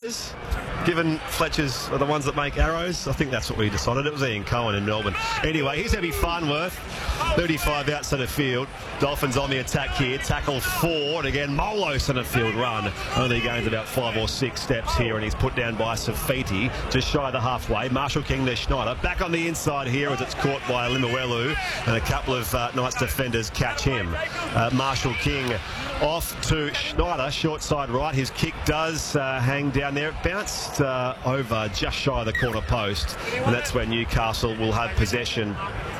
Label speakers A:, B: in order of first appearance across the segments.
A: Fletchers. Given Fletchers are the ones that make arrows, I think that's what we decided. It was Ian Cohen in Melbourne. Anyway, here's Abby Farnworth, 35 out centre field. Dolphins on the attack here. Tackle 4, and again, Molo centre field run. Only gained about 5 or 6 steps here, and he's put down by Safiti, just shy of the halfway. Marshall King to Schneider. Back on the inside here as it's caught by Limuelu, and a couple of Knights defenders catch him. Marshall King off to Schneider, short side right. His kick does hang down there. It bounced over just shy of the corner post, and that's where Newcastle will have possession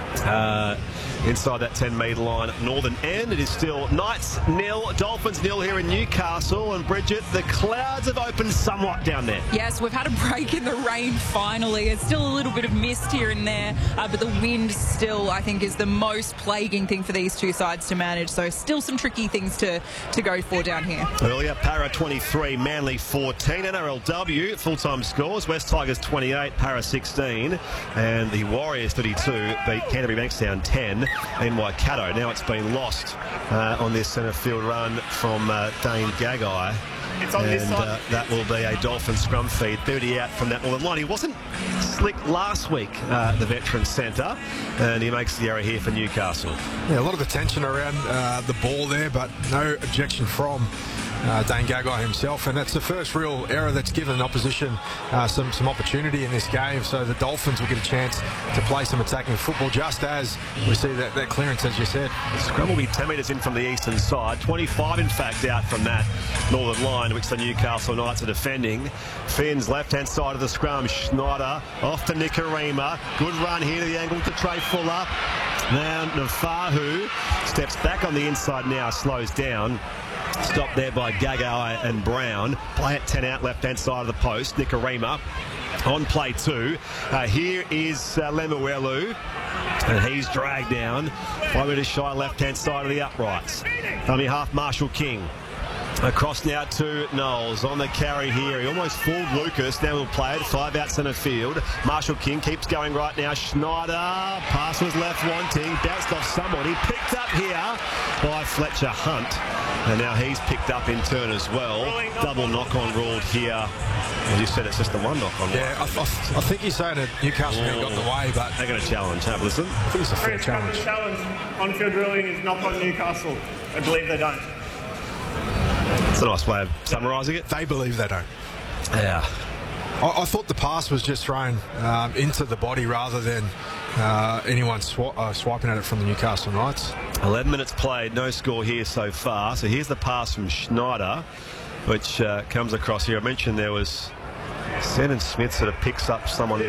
A: inside that 10-metre line, northern end. It is still Knights 0, Dolphins 0 here in Newcastle. And Bridget, the clouds have opened somewhat down there.
B: Yes, we've had a break in the rain finally. It's still a little bit of mist here and there, but the wind still, I think, is the most plaguing thing for these two sides to manage. So still some tricky things to go for down here.
A: Earlier, Para 23, Manly 14. NRLW, full-time scores. West Tigers 28, Para 16. And the Warriors 32 beat Canterbury Bankstown 10 in Waikato. Now it's been lost on this centre field run from Dane Gagai.
C: It's on this side.
A: That will be a Dolphin scrum feed. 30 out from that northern line. He wasn't slick last week, the veteran centre, and he makes the error here for Newcastle.
D: Yeah, a lot of attention around the ball there, but no objection from Dane Gagai himself, and that's the first real error that's given opposition some opportunity in this game. So the Dolphins will get a chance to play some attacking football, just as we see that clearance, as you said.
A: The scrum will be 10 metres in from the eastern side, 25 in fact out from that northern line, which the Newcastle Knights are defending. Finn's left-hand side of the scrum. Schneider off to Nikorima. Good run here to the angle to Trey Fuller. Now Nafahu steps back on the inside now, slows down. Stopped there by Gagai and Brown. Play at 10 out, left-hand side of the post. Nikorima on play 2. Here is Lemuelu, and he's dragged down. 5 metres shy, left-hand side of the uprights. Dummy half, Marshall King. Across now to Knowles on the carry here. He almost fooled Lucas. Now he'll play it 5 out centre field. Marshall King keeps going right now. Schneider, pass was left wanting, bounced off someone. He picked up here by Fletcher Hunt, and now he's picked up in turn as well. Double knock-on ruled here. As you said, it's just the one knock-on.
D: Yeah, I think he's saying that Newcastle got in the way, but
A: they're going to challenge. Have a listen.
D: I think it's a fair challenge.
C: On-field ruling is knock on Newcastle. I believe they don't.
A: It's a nice way of summarising it.
D: They believe they don't.
A: Yeah.
D: I thought the pass was just thrown into the body rather than anyone swiping at it from the Newcastle Knights.
A: 11 minutes played, no score here so far. So here's the pass from Schneider, which comes across here. I mentioned there was Sandon Smith sort of picks up someone.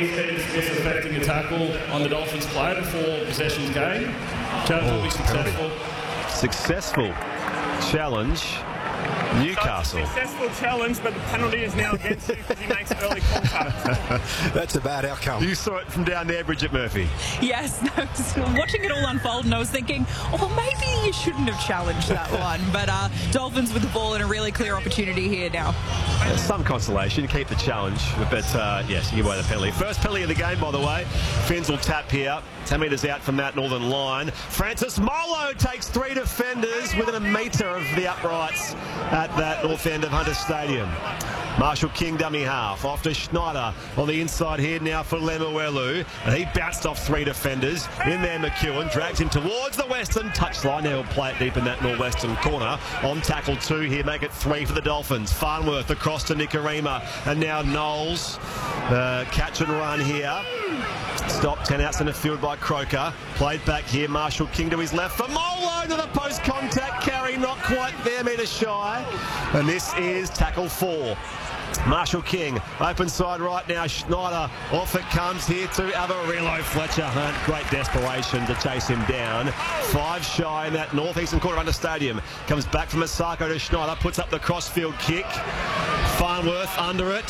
E: Smith affecting a tackle on the Dolphins player before possession's game. Challenge will be successful.
A: Successful challenge. Newcastle.
C: Successful challenge, but the penalty is now against you because he makes early contact.
D: That's a bad outcome.
A: You saw it from down there, Bridget Murphy.
B: Yes, I was watching it all unfold, and I was thinking, oh, maybe you shouldn't have challenged that one. But Dolphins with the ball and a really clear opportunity here now.
A: Some consolation, you keep the challenge, but yes, you give away the penalty. First penalty of the game, by the way. Finns will tap here. 10 metres out from that northern line. Francis Molo takes 3 defenders within a metre of the uprights at that north end of Hunter Stadium. Marshall King dummy half, off to Schneider on the inside here now for Lemuelu, and he bounced off 3 defenders. In there McEwen drags him towards the western touchline. Now he'll play it deep in that northwestern corner. On tackle 2 here, make it 3 for the Dolphins. Farnworth across to Nikorima, and now Knowles. Catch and run here. Stop 10 out centre field by Croker. Played back here, Marshall King to his left for Molo to the post contact carry, not quite there, metre shy. And this is tackle 4. Marshall King, open side right now, Schneider, off it comes here to Avarillo. Fletcher Hunt, great desperation to chase him down. 5 shy in that northeastern corner under stadium. Comes back from Asako to Schneider, puts up the crossfield kick. Farnworth under it.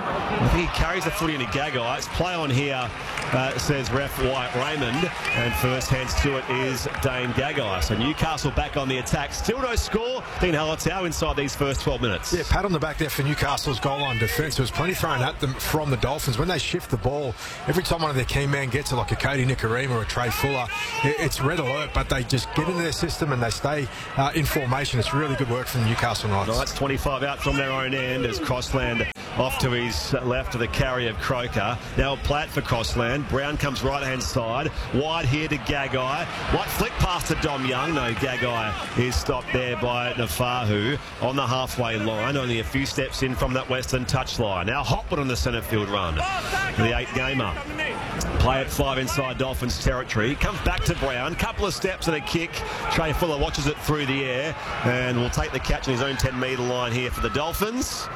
A: I think he carries the footy into Gagai. It's play on here, says ref Wyatt Raymond, and first hands to it is Dane Gagai. So Newcastle back on the attack. Still no score. Dean Hallertau inside these first 12 minutes.
D: Yeah, pat on the back there for Newcastle's goal line defence. There was plenty thrown at them from the Dolphins. When they shift the ball, every time one of their key men gets it, like a Cody Nikorima or a Trey Fuller, it's red alert, but they just get into their system and they stay in formation. It's really good work from the Newcastle Knights.
A: Knights 25 out from their own end as takes Crossland off to his left to the carry of Croker. Now Platt for Crossland. Brown comes right-hand side. Wide here to Gagai. What flick pass to Dom Young? No, Gagai is stopped there by Nafahu on the halfway line. Only a few steps in from that Western touchline. Now Hopwood on the centre field run. The 8-gamer. Play at 5 inside Dolphins territory. Comes back to Brown. Couple of steps and a kick. Trey Fuller watches it through the air and will take the catch on his own 10-metre line here for the Dolphins.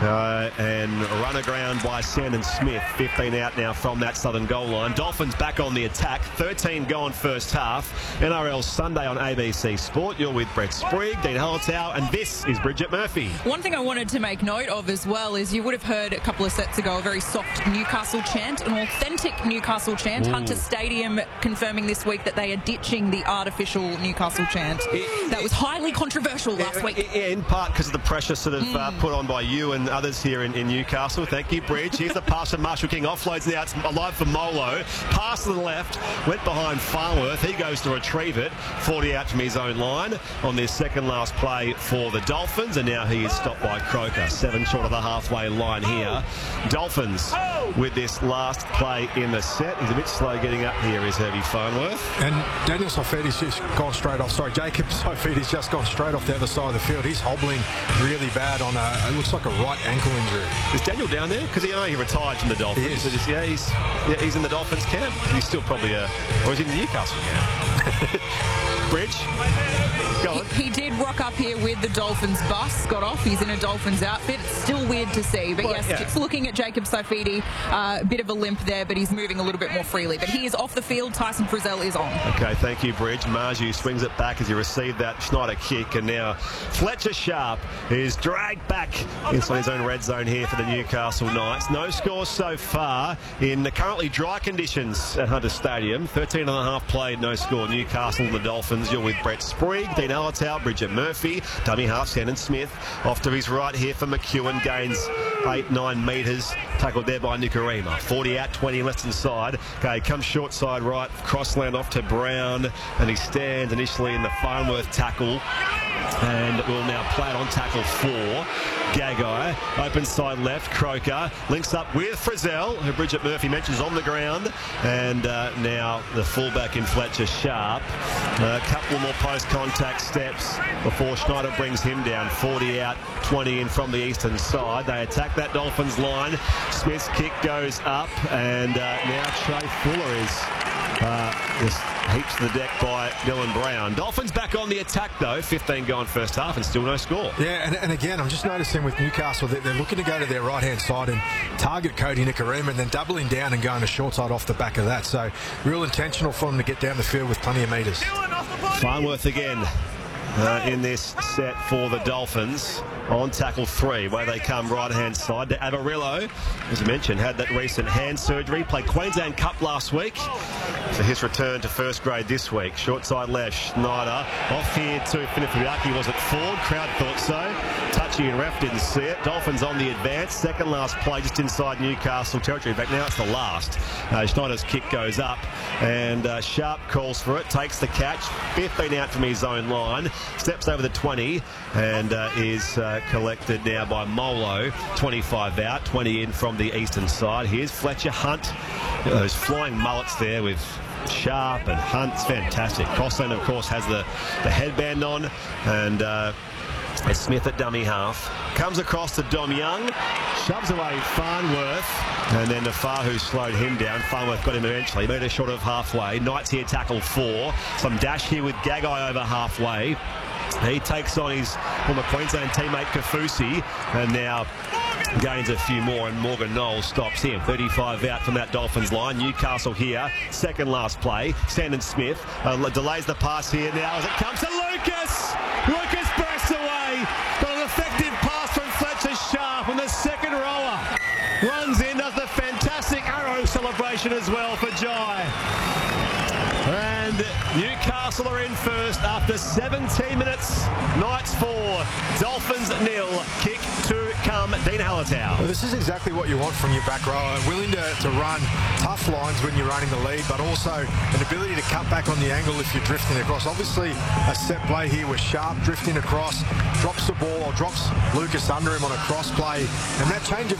A: And run aground by Sandon Smith. 15 out now from that southern goal line. Dolphins back on the attack. 13 gone first half. NRL Sunday on ABC Sport. You're with Brett Sprigg, Dean Hallertau, and this is Bridget Murphy.
B: One thing I wanted to make note of as well is you would have heard a couple of sets ago a very soft Newcastle chant, an authentic Newcastle chant. Ooh. Hunter Stadium confirming this week that they are ditching the artificial Newcastle chant. That was highly controversial last week.
A: In part because of the pressure sort of put on by you and others here in Newcastle. Thank you, Bridge. Here's the pass from Marshall King. Offloads now. It's alive for Molo. Pass to the left. Went behind Farnworth. He goes to retrieve it. 40 out from his own line on this second last play for the Dolphins. And now he is stopped by Croker. 7 short of the halfway line here. Dolphins with this last play in the set. He's a bit slow getting up here, is Herbie Farnworth.
D: And Daniel Saifiti's just gone straight off. Sorry, Jacob Saifiti's just gone straight off the other side of the field. He's hobbling really bad on it looks like a right ankle injury.
A: Is Daniel down there? Because he retired from the Dolphins.
D: He is.
A: He's in the Dolphins camp. He's still probably or is he in the Newcastle camp? Bridge. Go on.
B: He did rock up here with the Dolphins bus, got off. He's in a Dolphins outfit. It's still weird to see. But just looking at Jacob Saifiti, a bit of a limp there, but he's moving a little bit more freely. But he is off the field. Tyson Frizzell is on.
A: Okay, thank you, Bridge. Marju swings it back as he received that Schneider kick. And now Fletcher Sharp is dragged back inside his own red zone here for the Newcastle Knights. No score so far in the currently dry conditions at Hunter Stadium. 13.5 played, no score. Newcastle and the Dolphins. You're with Brett Sprigg, Dean Hallertau, Bridget Murphy, dummy half, Shannon Smith. Off to his right here for McEwen. Gains 8-9 metres. Tackled there by Nicarima. 40 out, 20 left inside. Okay, comes short side right. Crossland off to Brown. And he stands initially in the Farnworth tackle. And will now Platt on tackle 4. Gagai, open side left, Croker, links up with Frizzell, who Bridget Murphy mentions on the ground, and now the fullback in Fletcher Sharp. A couple more post-contact steps before Schneider brings him down. 40 out, 20 in from the eastern side. They attack that Dolphins line. Smith's kick goes up, and now Trey Fuller is just heaps to the deck by Dylan Brown. Dolphins back on the attack though. 15 gone first half and still no score.
D: Yeah, and again, I'm just noticing with Newcastle that they're looking to go to their right-hand side and target Cody Nicarima and then doubling down and going to short side off the back of that. So real intentional for them to get down the field with plenty of metres.
A: Farnworth again in this set for the Dolphins on tackle 3, where they come right-hand side to Avarillo. As I mentioned, had that recent hand surgery, played Queensland Cup last week. So his return to first grade this week. Short side left, Schneider. Off here to Finifuaki, was it Ford? Crowd thought so. Touchy and ref didn't see it. Dolphins on the advance. Second last play just inside Newcastle territory. In fact, now it's the last. Schneider's kick goes up and Sharp calls for it. Takes the catch. 15 out from his own line. Steps over the 20 and is collected now by Molo. 25 out, 20 in from the eastern side. Here's Fletcher Hunt. Those flying mullets there with Sharp and Hunt. It's fantastic. Crossland, of course, has the headband on, and Smith at dummy half. Comes across to Dom Young, shoves away Farnworth, and then Nafahu slowed him down. Farnworth got him eventually, metre short of halfway. Knights here tackle 4. Some dash here with Gagai over halfway. He takes on his former Queensland teammate Kafusi, and now gains a few more, and Morgan Knowles stops him. 35 out from that Dolphins line. Newcastle here, second last play. Sandon Smith delays the pass here now as it comes to Lucas. Lucas bursts away, but an effective pass from Fletcher Sharp, and the second rower runs in, does the fantastic arrow celebration as well for Jai. And And Newcastle are in first after 17 minutes. Knights 4, Dolphins 0. Kick to come, Dean Hallertau.
D: Well, this is exactly what you want from your back row. Willing to run tough lines when you're running the lead, but also an ability to cut back on the angle if you're drifting across. Obviously, a set play here with Sharp drifting across, drops the ball or drops Lucas under him on a cross play, and that change of